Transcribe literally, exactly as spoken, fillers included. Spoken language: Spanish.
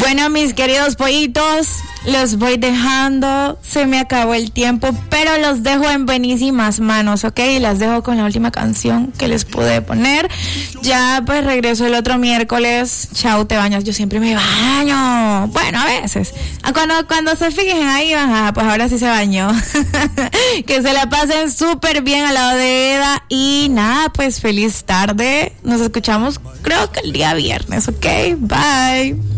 Bueno, mis queridos pollitos, los voy dejando. Se me acabó el tiempo, pero los dejo en buenísimas manos, ¿ok? Y las dejo con la última canción que les pude poner. Ya pues regreso el otro miércoles. Chao, te bañas. Yo siempre me baño. Bueno, a veces. Cuando, cuando se fijen ahí, ajá, pues ahora sí se bañó. Que se la pasen súper bien al lado de Eda. Y nada, pues feliz tarde. Nos escuchamos creo que el día viernes, ¿ok? Bye.